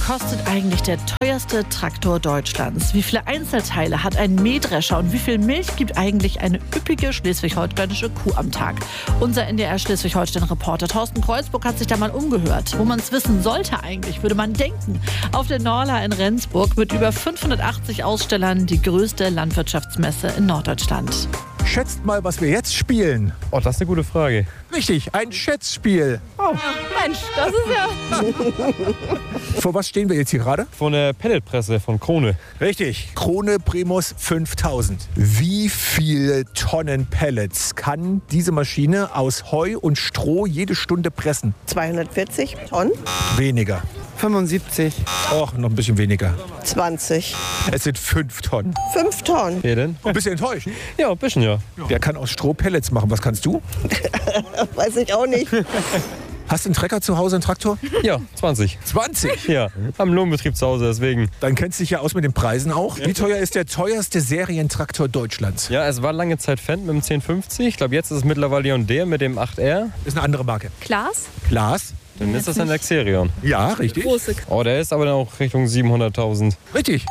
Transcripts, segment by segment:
kostet eigentlich der teuerste Traktor Deutschlands? Wie viele Einzelteile hat ein Mähdrescher und wie viel Milch gibt eigentlich eine üppige schleswig-holsteinische Kuh am Tag? Unser NDR Schleswig-Holstein-Reporter Thorsten Kreuzburg hat sich da mal umgehört. Wo man es wissen sollte eigentlich, würde man denken. Auf der Norla in Rendsburg mit über 580 Ausstellern die größte Landwirtschaftsmesse in Norddeutschland. Schätzt mal, was wir jetzt spielen. Oh, das ist eine gute Frage. Richtig, ein Schätzspiel. Oh, Mensch, das ist ja... Vor was stehen wir jetzt hier gerade? Von der Pelletpresse von Krone. Richtig, Krone Primus 5000. Wie viele Tonnen Pellets kann diese Maschine aus Heu und Stroh jede Stunde pressen? 240 Tonnen, Weniger. 75. Och, noch ein bisschen weniger. 20, Es sind 5 Tonnen. 5 Tonnen. Wer denn? Ein bisschen enttäuscht. Ja, ein bisschen, ja. Der kann aus Stroh Pellets machen. Was kannst du? Weiß ich auch nicht. Hast du einen Trecker zu Hause, einen Traktor? Ja, 20. 20. Ja, am Lohnbetrieb zu Hause, deswegen. Dann kennst du dich ja aus mit den Preisen auch. Wie teuer ist der teuerste Serientraktor Deutschlands? Ja, es war lange Zeit Fendt mit dem 1050. Ich glaube, jetzt ist es mittlerweile John Deere mit dem 8R. Ist eine andere Marke. Klaas? Glas? Dann ist das ein Xerion. Ja, richtig. Oh, der ist aber dann auch Richtung 700.000. Richtig.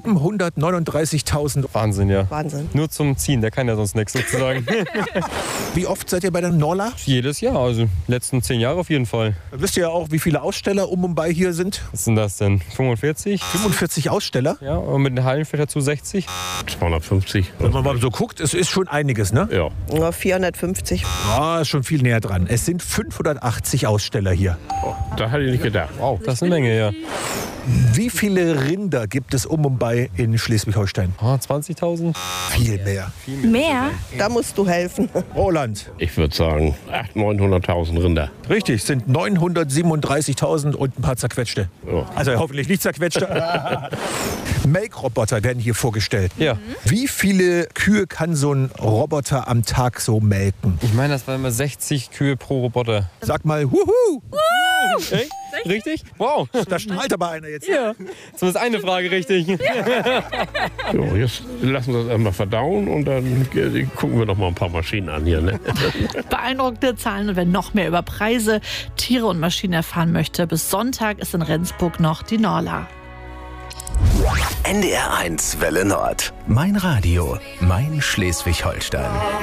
739.000. Wahnsinn, ja. Wahnsinn. Nur zum Ziehen, der kann ja sonst nichts sozusagen. Wie oft seid ihr bei der Norla? Jedes Jahr, also letzten 10 Jahre auf jeden Fall. Da wisst ihr ja auch, wie viele Aussteller und bei hier sind. Was sind das denn? 45? 45 Aussteller. Ja, und mit den Hallenfächer dazu 60. 250. Wenn man mal so guckt, es ist schon einiges, ne? Ja. Nur 450. Ja, ist schon viel näher dran. Es sind 580 Aussteller hier. Da hätte ich nicht gedacht. Wow, das ist eine Menge, ja. Wie viele Rinder gibt es und bei in Schleswig-Holstein? Oh, 20.000? Viel mehr. Mehr? Da musst du helfen. Roland. Ich würde sagen 800.000, 900.000 Rinder. Richtig, sind 937.000 und ein paar zerquetschte. Ja. Also hoffentlich nicht zerquetschte. Melkroboter werden hier vorgestellt. Ja. Wie viele Kühe kann so ein Roboter am Tag so melken? Ich meine, das waren immer 60 Kühe pro Roboter. Sag mal, huhu! Echt? Richtig? Wow. Da strahlt aber einer jetzt. Ja. Zumindest eine Frage richtig. So, jetzt lassen wir das einmal verdauen und dann gucken wir noch mal ein paar Maschinen an hier. Ne? Beeindruckende Zahlen und wer noch mehr über Preise, Tiere und Maschinen erfahren möchte, bis Sonntag ist in Rendsburg noch die Norla. NDR 1 Welle Nord. Mein Radio, mein Schleswig-Holstein.